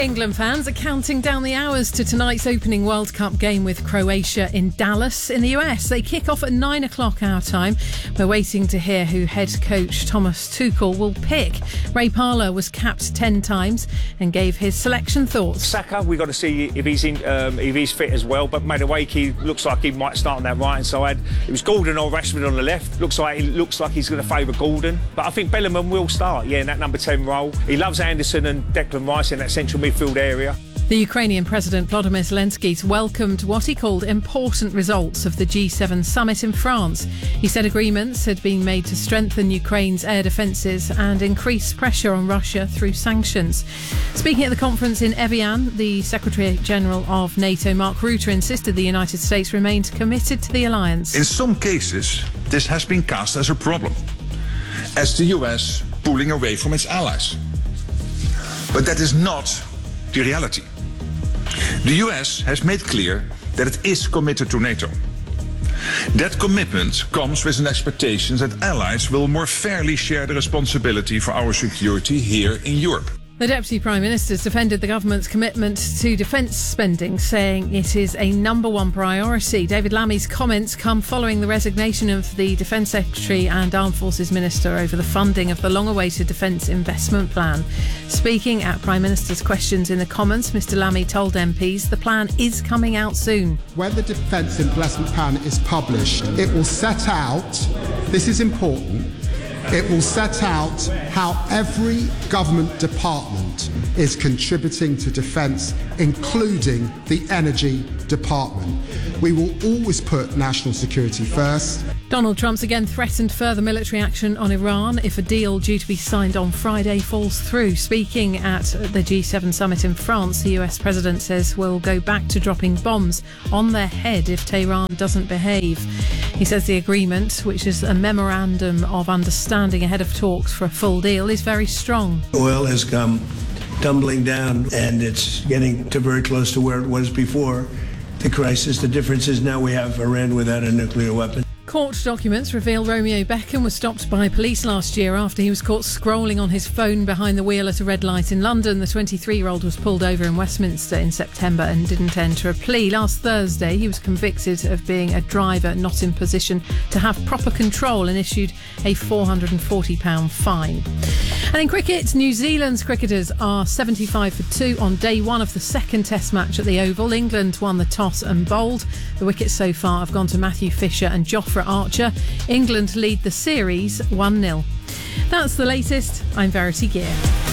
England fans are counting down the hours to tonight's opening World Cup game with Croatia in Dallas in the US. They kick off at 9 o'clock our time. We're waiting to hear who head coach Thomas Tuchel will pick. Ray Parlour was capped 10 times and gave his selection thoughts. Saka, we've got to see if he's fit as well, but Madueke looks like he might start on that right-hand side. It was Gordon or Rashford on the left. Looks like he's going to favour Gordon. But I think Bellingham will start, in that number 10 role. He loves Anderson and Declan Rice in that central midfield area. The Ukrainian President Volodymyr Zelensky welcomed what he called important results of the G7 summit in France. He said agreements had been made to strengthen Ukraine's air defences and increase pressure on Russia through sanctions. Speaking at the conference in Evian, the Secretary-General of NATO, Mark Rutte, insisted the United States remained committed to the alliance. In some cases, this has been cast as a problem, as the US pulling away from its allies. But that is not the reality. The US has made clear that it is committed to NATO. That commitment comes with an expectation that allies will more fairly share the responsibility for our security here in Europe. The Deputy Prime Minister defended the government's commitment to defence spending, saying it is a number one priority. David Lammy's comments come following the resignation of the Defence Secretary and Armed Forces Minister over the funding of the long-awaited Defence Investment Plan. Speaking at Prime Minister's questions in the Commons, Mr Lammy told MPs the plan is coming out soon. When the Defence Investment Plan is published, it will set out, this is important, it will set out how every government department is contributing to defence, including the energy department. We will always put national security first. Donald Trump's again threatened further military action on Iran if a deal due to be signed on Friday falls through. Speaking at the G7 summit in France, the US president says we'll go back to dropping bombs on their head if Tehran doesn't behave. He says the agreement, which is a memorandum of understanding ahead of talks for a full deal, is very strong. Oil has come tumbling down and it's getting to very close to where it was before the crisis. The difference is now we have Iran without a nuclear weapon. Court documents reveal Romeo Beckham was stopped by police last year after he was caught scrolling on his phone behind the wheel at a red light in London. The 23-year-old was pulled over in Westminster in September and didn't enter a plea. Last Thursday, he was convicted of being a driver not in position to have proper control and issued a £440 fine. And in cricket, New Zealand's cricketers are 75 for 2 on day one of the second Test match at the Oval. England won the toss and bowled. The wickets so far have gone to Matthew Fisher and Jofra Archer. England lead the series 1-0. That's the latest. I'm Verity Gear.